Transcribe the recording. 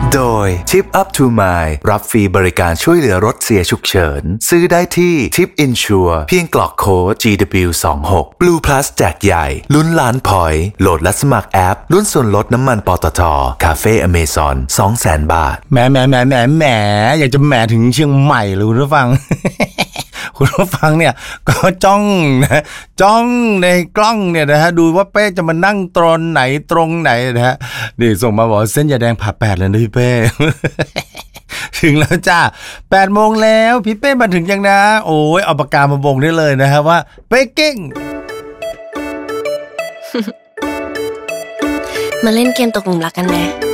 โดย Tip Up to Mile รับฟรีบริการช่วยเหลือรถเสียฉุกเฉินซื้อได้ที่ Tip Insure เพียงกรอกโค้ด GW26 Blue Plus แจกใหญ่ลุ้นล้านพอยต์โหลดและสมัครแอปลุ้นส่วนลดน้ำมันปตท. คาเฟ่อเมซอน 200,000 บาทแหมอยากจะแหมถึงเชียงใหม่เลยคุณผู้ฟัง คุณผู้ฟังเนี่ยก็จ้องในกล้องเนี่ยนะฮะดูว่าเป้จะมานั่งตรงไหนนะฮะนี่ส่งมาบอกเส้นยาแดงผ่าแปดเลยนะพี่เป้ ถึงแล้วจ้า8 โมงแล้วพี่เป้มาถึงยังนะโอ้ยเอาปากกามาบ่งได้เลยนะฮะว่าเป้เก่งมาเล่นเกมตกหลุมรักกันไหม